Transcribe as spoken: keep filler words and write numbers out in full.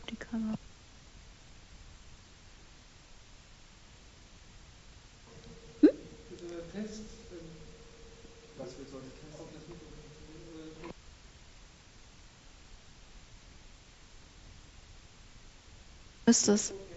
die Kamera. Hm? Test. Was wir sollte Test auf das Mikrofon. Ist es?